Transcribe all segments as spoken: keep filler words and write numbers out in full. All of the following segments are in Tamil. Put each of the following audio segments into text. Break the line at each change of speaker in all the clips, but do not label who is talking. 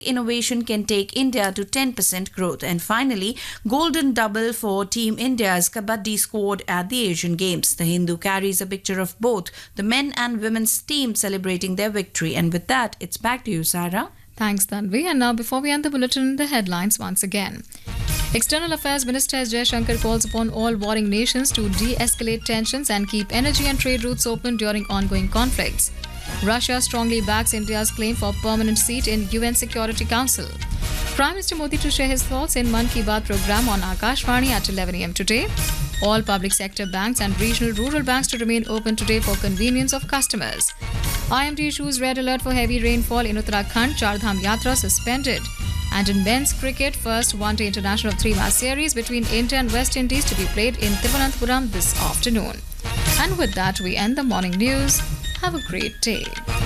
innovation can take India to ten percent growth. And finally, golden double for Team India's Kabaddi squad at the Asian Games. The Hindu carries a picture of both the men and women's team celebrating their victory. And with that, it's back to you, Sarah.
Thanks, Tanvi. And now, before we end the bulletin, the headlines once again. External Affairs Minister S. Jaishankar calls upon all warring nations to de-escalate tensions and keep energy and trade routes open during ongoing conflicts. Russia strongly backs India's claim for permanent seat in U N Security Council. Prime Minister Modi to share his thoughts in Mann Ki Baat program on Akashvani at eleven a m today. All public sector banks and regional rural banks to remain open today for convenience of customers. I M D issues red alert for heavy rainfall in Uttarakhand. Char Dham Yatra suspended. And in men's cricket, first one-day international three-match series between India and West Indies to be played in Thiruvananthapuram this afternoon. And with that, we end the morning news. Have a great day.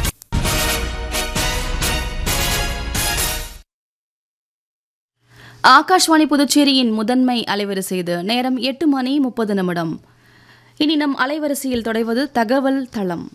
Akashvani புதுச்சேரியின் முதன்மை அலைவரிசை இது. நேரம் எட்டு மணி முப்பது நிமிடம். இனி நம் அலைவரிசையில் தொடர்வது தகவல் தளம்.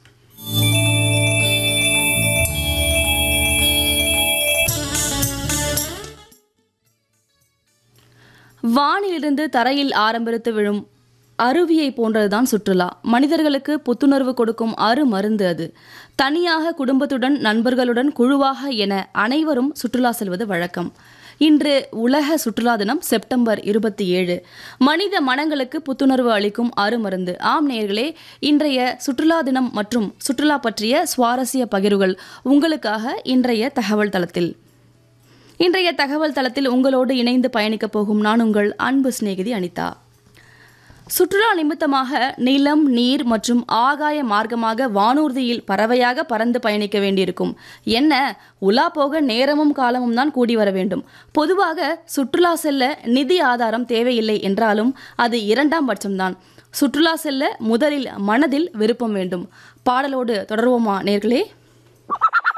வானிலிருந்து தரையில் ஆரம்பித்து விழும் அருவியை போன்றதுதான் சுற்றுலா. மனிதர்களுக்கு புத்துணர்வு கொடுக்கும் அரு மருந்து அது. தனியாக, குடும்பத்துடன், நண்பர்களுடன், குழுவாக என அனைவரும் சுற்றுலா செல்வது வழக்கம். இன்று உலக சுற்றுலா தினம் செப்டம்பர் இருபத்தி ஏழு. மனித மனங்களுக்கு புத்துணர்வு அளிக்கும் அருமருந்து. ஆம் நேயர்களே, இன்றைய சுற்றுலா தினம் மற்றும் சுற்றுலா பற்றிய சுவாரஸ்ய பகிர்வுகள் உங்களுக்காக இன்றைய தகவல் தளத்தில். இன்றைய தகவல் தளத்தில் உங்களோடு இணைந்து பயணிக்கப் போகும் நான் உங்கள் அன்பு சிநேகிதி அனிதா. சுற்றுலா நிமித்தமாக நிலம், நீர் மற்றும் ஆகாய மார்க்கமாக வானூர்தியில் பறவையாக பறந்து பயணிக்க வேண்டியிருக்கும். என்ன, உலா போக நேரமும் காலமும் தான் கூடி வர வேண்டும். பொதுவாக சுற்றுலா செல்ல நிதி ஆதாரம் தேவையில்லை என்றாலும் அது இரண்டாம் பட்சம்தான். சுற்றுலா செல்ல முதலில் மனதில் விருப்பம் வேண்டும். பாடலோடு தொடர்வோமா நேர்களே?